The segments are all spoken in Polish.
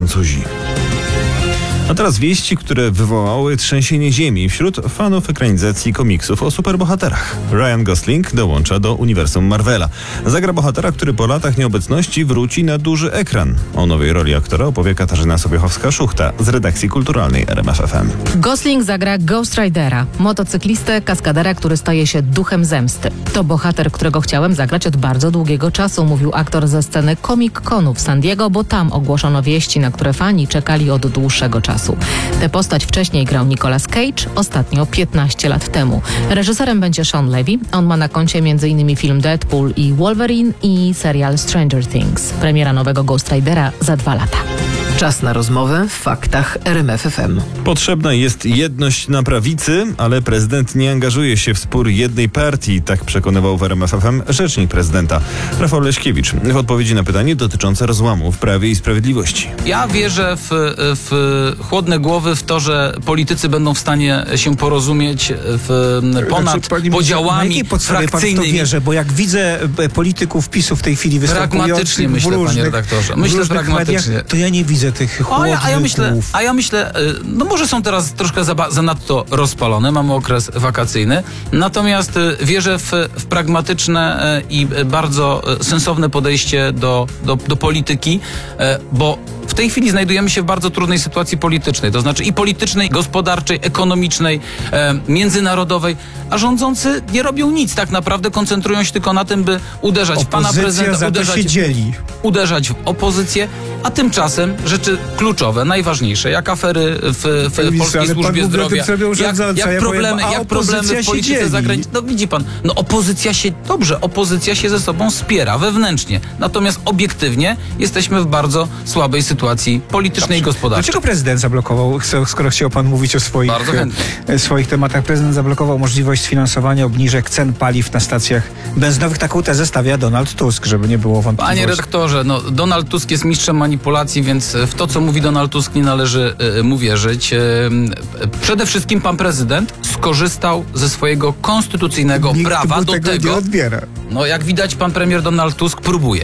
Francuzi. A teraz wieści, które wywołały trzęsienie ziemi wśród fanów ekranizacji komiksów o superbohaterach. Ryan Gosling dołącza do uniwersum Marvela. Zagra bohatera, który po latach nieobecności wróci na duży ekran. O nowej roli aktora opowie Katarzyna Sobiechowska-Szuchta z redakcji kulturalnej RMF FM. Gosling zagra Ghost Ridera, motocyklistę, kaskadera, który staje się duchem zemsty. To bohater, którego chciałem zagrać od bardzo długiego czasu, mówił aktor ze sceny Comic-Conu w San Diego, bo tam ogłoszono wieści, na które fani czekali od dłuższego czasu. Tę postać wcześniej grał Nicolas Cage, ostatnio 15 lat temu. Reżyserem będzie Sean Levy. On ma na koncie m.in. film Deadpool i Wolverine i serial Stranger Things. Premiera nowego Ghost Ridera za 2 lata. Czas na rozmowę w faktach RMF FM. Potrzebna jest jedność na prawicy, ale prezydent nie angażuje się w spór jednej partii, tak przekonywał w RMF FM rzecznik prezydenta Rafał Leśkiewicz w odpowiedzi na pytanie dotyczące rozłamu w Prawie i Sprawiedliwości. Ja wierzę w chłodne głowy, w to, że politycy będą w stanie się porozumieć ponad podziałami na jakiej podstawie frakcyjnymi. pan w to wierzy? Bo jak widzę polityków PiS-u w tej chwili występujących Pragmatycznie myślę, panie redaktorze. Myślę pragmatycznie. Mediach, to ja nie widzę tych chłodnych głów. A ja myślę, no może są teraz troszkę zanadto rozpalone, mamy okres wakacyjny, natomiast wierzę w pragmatyczne i bardzo sensowne podejście do polityki, bo w tej chwili znajdujemy się w bardzo trudnej sytuacji politycznej, to znaczy i politycznej, gospodarczej, ekonomicznej, międzynarodowej, a rządzący nie robią nic, tak naprawdę koncentrują się tylko na tym, by uderzać w pana prezydenta, uderzać w opozycję, a tymczasem rzeczy kluczowe, najważniejsze, jak afery w polskiej służbie zdrowia, jak problemy w polityce zagranicznej. No widzi pan, opozycja się ze sobą spiera wewnętrznie, natomiast obiektywnie jesteśmy w bardzo słabej sytuacji politycznej i gospodarczej. Dlaczego prezydent zablokował, skoro chciał pan mówić o swoich tematach, prezydent zablokował możliwość sfinansowania obniżek cen paliw na stacjach benzynowych? Taką tezę stawia Donald Tusk, żeby nie było wątpliwości. Panie redaktorze, Donald Tusk jest mistrzem manipulacji, więc w to, co mówi Donald Tusk, nie należy mu wierzyć. Przede wszystkim pan prezydent skorzystał ze swojego konstytucyjnego prawa do tego. Nie odbiera. No jak widać, pan premier Donald Tusk próbuje.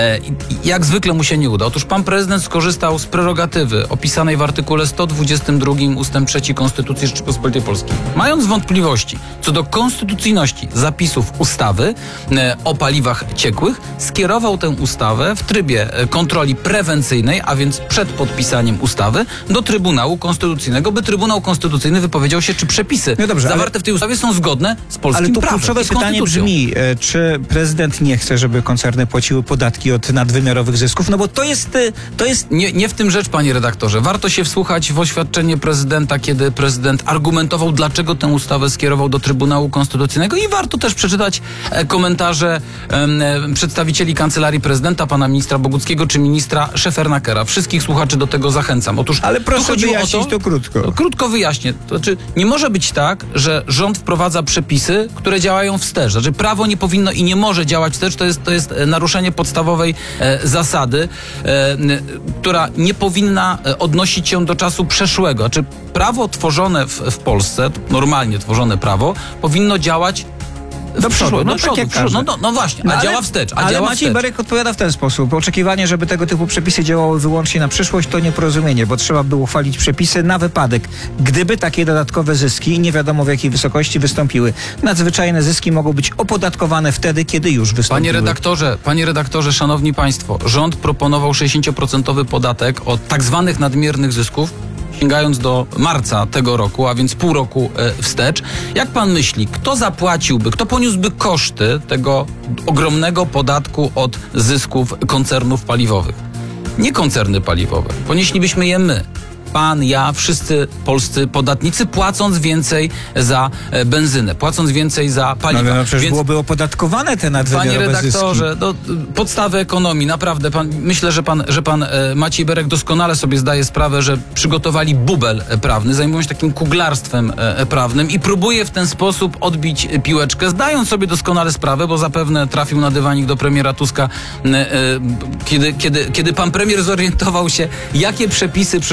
Jak zwykle mu się nie uda. Otóż pan prezydent skorzystał z prerogatywy opisanej w artykule 122 ustęp 3 Konstytucji Rzeczypospolitej Polskiej. Mając wątpliwości co do konstytucyjności zapisów ustawy o paliwach ciekłych, skierował tę ustawę w trybie kontroli prewencyjnej, a więc przed podpisaniem ustawy, do Trybunału Konstytucyjnego, by Trybunał Konstytucyjny wypowiedział się, czy przepisy zawarte w tej ustawie są zgodne z polskim prawem. Ale tu kluczowe pytanie brzmi, czy prezydent nie chce, żeby koncerny płaciły podatki od nadwymiarowych zysków? No bo to jest... Nie w tym rzecz, panie redaktorze. Warto się wsłuchać w oświadczenie prezydenta, kiedy prezydent argumentował, dlaczego tę ustawę skierował do Trybunału Konstytucyjnego, i warto też przeczytać komentarze przedstawicieli Kancelarii Prezydenta, pana ministra Boguckiego czy ministra Szefernakera. Wszystkich słuchaczy do tego zachęcam. Otóż ale proszę wyjaśnić to krótko. Krótko wyjaśnię. To znaczy, nie może być tak, że rząd wprowadza przepisy, które działają wstecz. Znaczy, prawo nie powinno i nie może działać wstecz. To jest naruszenie podstawowej zasady, która nie powinna odnosić się do czasu przeszłego. Znaczy, prawo tworzone w Polsce, normalnie tworzone prawo, powinno działać do przodu. No właśnie, działa wstecz. Ale Maciej Berek odpowiada w ten sposób. Oczekiwanie, żeby tego typu przepisy działały wyłącznie na przyszłość, to nieporozumienie, bo trzeba było uchwalić przepisy na wypadek, gdyby takie dodatkowe zyski, nie wiadomo w jakiej wysokości, wystąpiły. Nadzwyczajne zyski mogą być opodatkowane wtedy, kiedy już wystąpiły. Panie redaktorze, szanowni państwo, rząd proponował 60% podatek od tak zwanych nadmiernych zysków, sięgając do marca tego roku, a więc pół roku wstecz. Jak pan myśli, kto poniósłby koszty tego ogromnego podatku od zysków koncernów paliwowych? Nie koncerny paliwowe. Ponieślibyśmy je my. Pan, ja, wszyscy polscy podatnicy, płacąc więcej za benzynę, płacąc więcej za paliwo. Ale przecież byłoby opodatkowane te nadwymiarowe zyski. Panie redaktorze, podstawy ekonomii, naprawdę, myślę, że pan Maciej Berek doskonale sobie zdaje sprawę, że przygotowali bubel prawny, zajmują się takim kuglarstwem prawnym i próbuje w ten sposób odbić piłeczkę, zdając sobie doskonale sprawę, bo zapewne trafił na dywanik do premiera Tuska, kiedy pan premier zorientował się, jakie przepisy przygotowali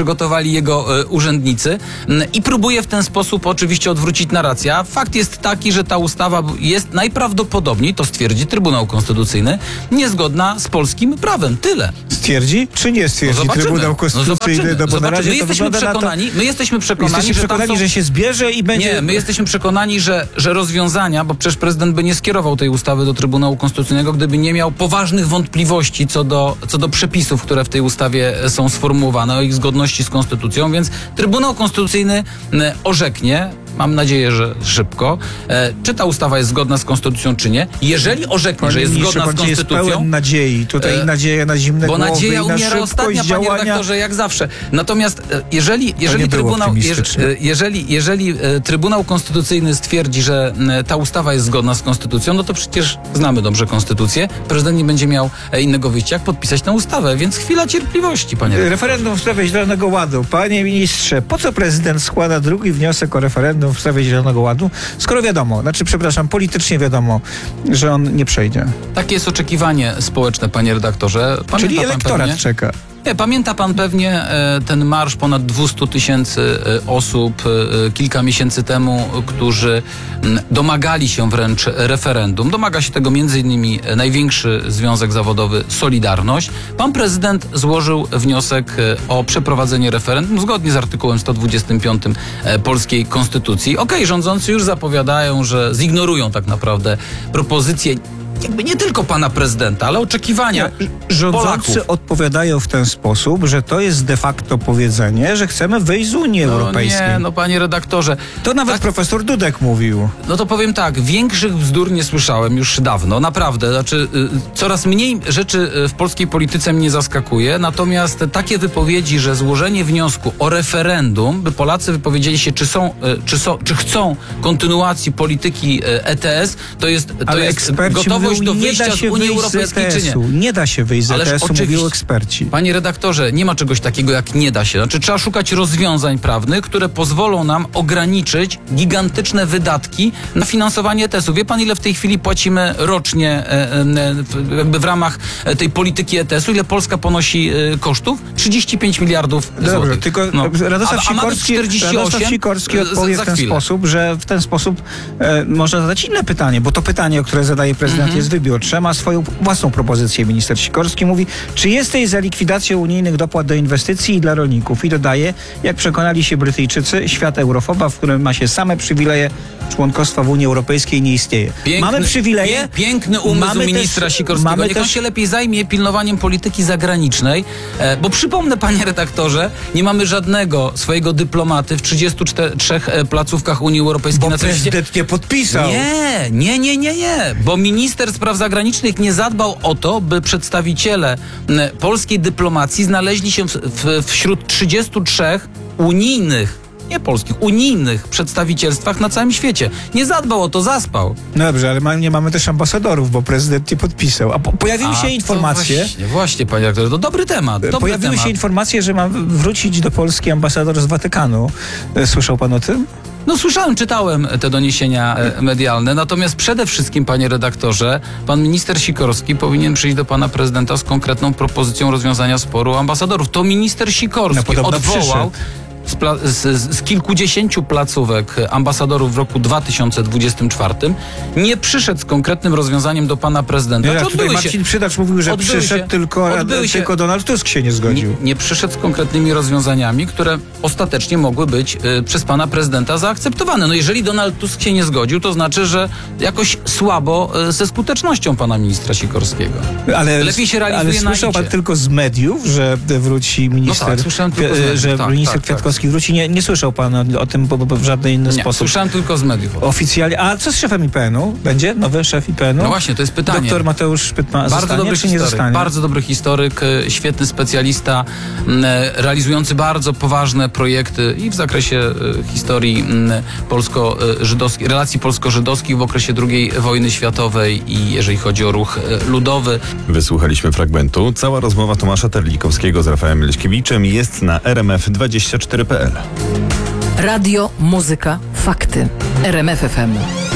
pisali jego urzędnicy i próbuje w ten sposób oczywiście odwrócić narrację. A fakt jest taki, że ta ustawa jest najprawdopodobniej, to stwierdzi Trybunał Konstytucyjny, niezgodna z polskim prawem. Tyle. Stwierdzi, czy nie stwierdzi Zobaczymy. Trybunał Konstytucyjny? No bo na razie My to jesteśmy wygląda na to... przekonani, Jesteście że tam przekonani, są... że się zbierze i będzie... Nie, my jesteśmy przekonani, że rozwiązania, bo przecież prezydent by nie skierował tej ustawy do Trybunału Konstytucyjnego, gdyby nie miał poważnych wątpliwości co do przepisów, które w tej ustawie są sformułowane, o ich zgodności z konstytucją, więc Trybunał Konstytucyjny orzeknie, mam nadzieję, że szybko, czy ta ustawa jest zgodna z konstytucją, czy nie. Jeżeli orzeknie, że jest zgodna z Jest konstytucją... pełen nadziei. Tutaj nadzieja na zimne Bo głowy nadzieja i na umiera szybkość ostatnia, panie działania. redaktorze, jak zawsze. Natomiast jeżeli nie było Trybunał, optymistyczne. jeżeli Trybunał Konstytucyjny stwierdzi, że ta ustawa jest zgodna z konstytucją, no to przecież znamy dobrze konstytucję. Prezydent nie będzie miał innego wyjścia, jak podpisać tę ustawę, więc chwila cierpliwości, panie redaktorze. Referendum w sprawie Zielonego Ładu. Panie ministrze, po co prezydent składa drugi wniosek o referendum w sprawie Zielonego Ładu, skoro wiadomo, politycznie wiadomo, że on nie przejdzie? Takie jest oczekiwanie społeczne, panie redaktorze. Pamięta Czyli pan elektorat pewnie? czeka. Nie, pamięta pan pewnie ten marsz ponad 200 000 osób kilka miesięcy temu, którzy domagali się wręcz referendum. Domaga się tego m.in. największy związek zawodowy Solidarność. Pan prezydent złożył wniosek o przeprowadzenie referendum zgodnie z artykułem 125 polskiej konstytucji. Rządzący już zapowiadają, że zignorują tak naprawdę propozycje jakby nie tylko pana prezydenta, ale oczekiwania Rządzący Polaków. odpowiadają w ten sposób, że to jest de facto powiedzenie, że chcemy wyjść z Unii Europejskiej. Nie, panie redaktorze. To nawet tak, profesor Dudek mówił. No to powiem tak, większych bzdur nie słyszałem już dawno, naprawdę. Znaczy, coraz mniej rzeczy w polskiej polityce mnie zaskakuje, natomiast takie wypowiedzi, że złożenie wniosku o referendum, by Polacy wypowiedzieli się, czy chcą kontynuacji polityki ETS, to jest gotowość do wyjścia z Unii Europejskiej, czy nie. Nie da się wyjść z Ależ ETS-u, oczywiście. mówią eksperci. Panie redaktorze, nie ma czegoś takiego jak nie da się. Znaczy, trzeba szukać rozwiązań prawnych, które pozwolą nam ograniczyć gigantyczne wydatki na finansowanie ETS-u. Wie pan, ile w tej chwili płacimy rocznie jakby w ramach tej polityki ETS-u? Ile Polska ponosi kosztów? 35 miliardów Dobrze, złotych. tylko Radosław Sikorski odpowie w ten sposób, że w ten sposób można zadać inne pytanie, bo to pytanie, o które zadaje prezydent, jest wybiórcze. Ma swoją własną propozycję. Minister Sikorski mówi, czy jesteś za likwidacją unijnych dopłat do inwestycji i dla rolników? I dodaje, jak przekonali się Brytyjczycy, świat eurofoba, w którym ma się same przywileje członkostwa w Unii Europejskiej, nie istnieje. Mamy przywileje. Piękny umysł ministra Sikorskiego. Niech on się lepiej zajmie pilnowaniem polityki zagranicznej, bo przypomnę, panie redaktorze, nie mamy żadnego swojego dyplomaty w 33 placówkach Unii Europejskiej Bo na całym świecie. prezydent nie podpisał. Nie, bo minister spraw zagranicznych nie zadbał o to, by przedstawiciele polskiej dyplomacji znaleźli się wśród 33 unijnych, nie polskich, unijnych przedstawicielstwach na całym świecie. Nie zadbał o to, zaspał. No dobrze, ale nie mamy też ambasadorów, bo prezydent nie podpisał. A pojawiły się informacje... Właśnie, panie redaktorze, to dobry temat. Pojawiły się informacje, że ma wrócić do Polski ambasador z Watykanu. Słyszał pan o tym? No słyszałem, czytałem te doniesienia medialne, natomiast przede wszystkim, panie redaktorze, pan minister Sikorski powinien przyjść do pana prezydenta z konkretną propozycją rozwiązania sporu ambasadorów. To minister Sikorski odwołał z kilkudziesięciu placówek ambasadorów w roku 2024 nie przyszedł z konkretnym rozwiązaniem do pana prezydenta. Marcin Przydacz mówił, że przyszedł, tylko Donald Tusk się nie zgodził. Nie przyszedł z konkretnymi rozwiązaniami, które ostatecznie mogły być przez pana prezydenta zaakceptowane. No jeżeli Donald Tusk się nie zgodził, to znaczy, że jakoś słabo ze skutecznością pana ministra Sikorskiego. Lepiej się realizuje ale słyszał pan tylko z mediów, że wróci minister, minister Kwiatkowski wróci. Nie słyszał pan o tym w żaden inny sposób. Słyszałem tylko z mediów. Oficjalnie. A co z szefem IPN-u? Będzie nowy szef IPN-u? No właśnie, to jest pytanie. Doktor Mateusz Szpytma zostanie, czy nie zostanie? Bardzo dobry historyk, świetny specjalista, realizujący bardzo poważne projekty i w zakresie historii polsko-żydowskiej, relacji polsko-żydowskich w okresie II wojny światowej i jeżeli chodzi o ruch ludowy. Wysłuchaliśmy fragmentu. Cała rozmowa Tomasza Terlikowskiego z Rafałem Leśkiewiczem jest na rmf24.pl. Radio, muzyka, fakty. RMF FM.